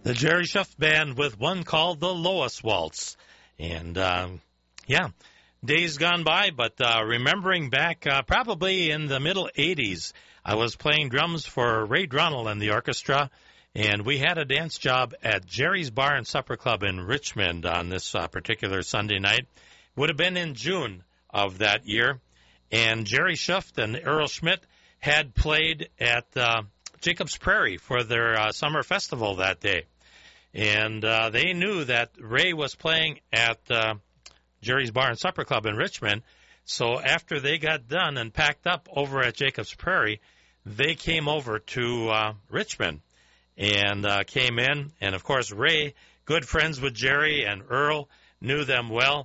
The Jerry Schuft Band with one called the Lois Waltz. And, days gone by, but remembering back probably in the middle 80s, I was playing drums for Ray Dronnell and the orchestra, and we had a dance job at Jerry's Bar and Supper Club in Richmond on this particular Sunday night. Would have been in June of that year, and Jerry Schuft and Earl Schmidt had played at Jacobs Prairie for their summer festival that day. And they knew that Ray was playing at Jerry's Bar and Supper Club in Richmond. So after they got done and packed up over at Jacobs Prairie, they came over to Richmond and came in. And, of course, Ray, good friends with Jerry and Earl, knew them well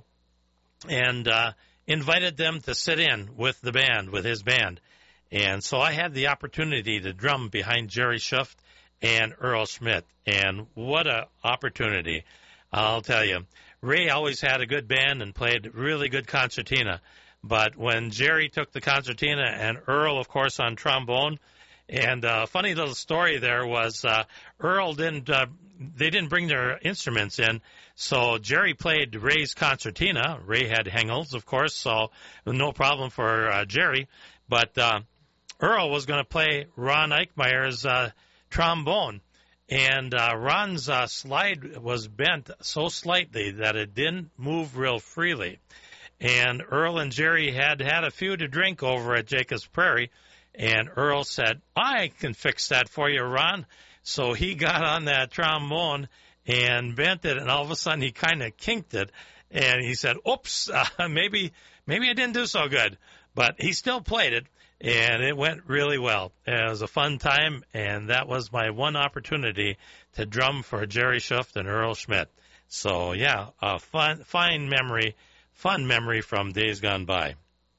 and invited them to sit in with the band, with his band. And so I had the opportunity to drum behind Jerry Schuft and Earl Schmidt, and what an opportunity, I'll tell you. Ray always had a good band and played really good concertina, but when Jerry took the concertina and Earl, of course, on trombone, and a funny little story there was Earl they didn't bring their instruments in, so Jerry played Ray's concertina. Ray had Hengels, of course, so no problem for Jerry, but Earl was going to play Ron Eichmeyer's trombone, and Ron's slide was bent so slightly that it didn't move real freely. And Earl and Jerry had a few to drink over at Jacobs Prairie, and Earl said, "I can fix that for you, Ron." So he got on that trombone and bent it, and all of a sudden he kind of kinked it, and he said, "Oops, maybe I didn't do so good." But he still played it, and it went really well. It was a fun time, and that was my one opportunity to drum for Jerry Schuft and Earl Schmidt. So, yeah, a fun memory from days gone by.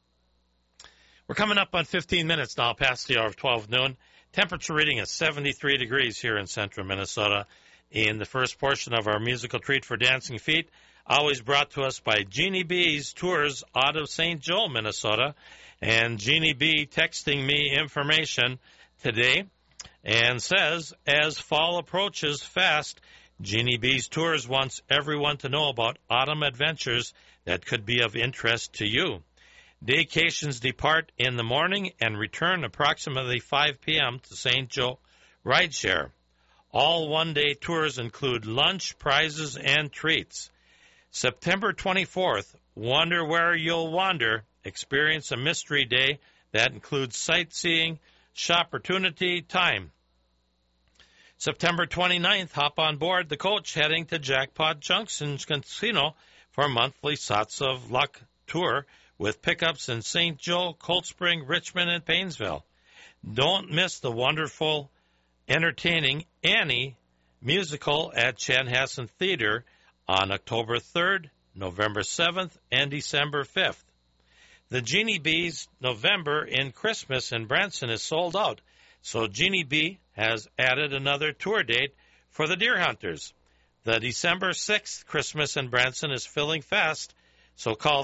We're coming up on 15 minutes now, past the hour of 12 noon. Temperature reading is 73 degrees here in central Minnesota. In the first portion of our musical treat for Dancing Feet, always brought to us by Jeannie B's Tours out of St. Joe, Minnesota. And Jeannie B texting me information today and says, as fall approaches fast, Jeannie B's Tours wants everyone to know about autumn adventures that could be of interest to you. Daycations depart in the morning and return approximately 5 p.m. to St. Joe Rideshare. All one-day tours include lunch, prizes, and treats. September 24th, Wonder Where You'll Wander. Experience a mystery day that includes sightseeing, shopportunity, time. September 29th, hop on board the coach heading to Jackpot Junction Casino for a monthly Sots of Luck tour with pickups in St. Joe, Cold Spring, Richmond, and Painesville. Don't miss the wonderful, entertaining Annie musical at Chanhassen Theater on October 3rd, November 7th, and December 5th. The Jeannie B's November in Christmas in Branson is sold out, so Jeannie B has added another tour date for the Deer Hunters. The December 6th Christmas in Branson is filling fast, so call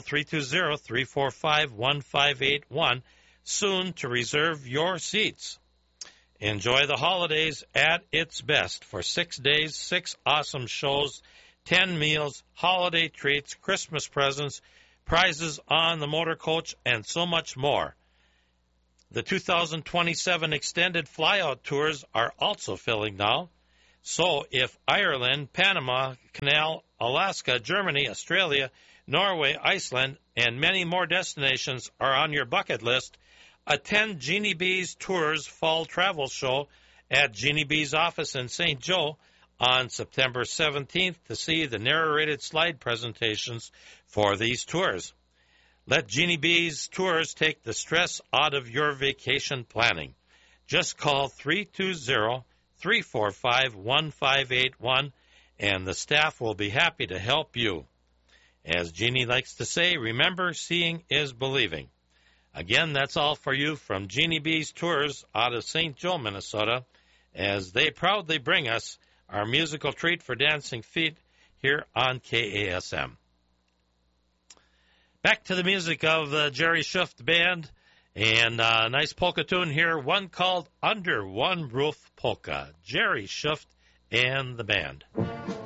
320-345-1581 soon to reserve your seats. Enjoy the holidays at its best for 6 days, 6 awesome shows, 10 meals, holiday treats, Christmas presents, prizes on the motor coach, and so much more. The 2027 extended flyout tours are also filling now. So if Ireland, Panama Canal, Alaska, Germany, Australia, Norway, Iceland, and many more destinations are on your bucket list, attend Jeannie B's Tours Fall Travel Show at Jeannie B's office in St. Joe on September 17th to see the narrated slide presentations for these tours. Let Jeannie B's Tours take the stress out of your vacation planning. Just call 320-345-1581 and the staff will be happy to help you. As Jeannie likes to say, remember, seeing is believing. Again, that's all for you from Jeannie B's Tours out of St. Joe, Minnesota, as they proudly bring us our musical treat for Dancing Feet here on KASM. Back to the music of the Jerry Schuft Band, and a nice polka tune here, one called Under One Roof Polka. Jerry Schuft and the band.